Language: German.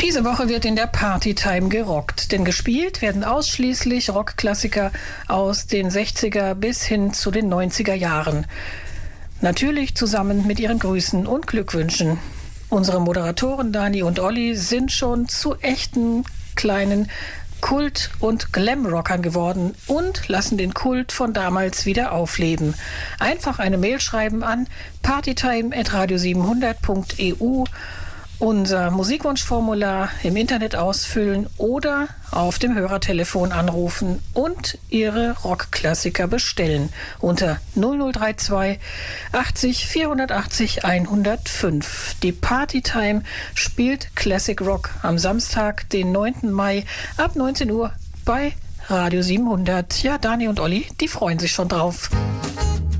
Diese Woche wird in der Partytime gerockt, denn gespielt werden ausschließlich Rockklassiker aus den 60er bis hin zu den 90er Jahren. Natürlich zusammen mit ihren Grüßen und Glückwünschen. Unsere Moderatoren Dani und Olli sind schon zu echten kleinen Kult- und Glamrockern geworden und lassen den Kult von damals wieder aufleben. Einfach eine Mail schreiben an partytime@radio700.eu, unser Musikwunschformular im Internet ausfüllen oder auf dem Hörertelefon anrufen und Ihre Rockklassiker bestellen unter 0032 80 480 105. Die Partytime spielt Classic Rock am Samstag, den 9. Mai ab 19 Uhr bei Radio 700. Ja, Dani und Olli, die freuen sich schon drauf.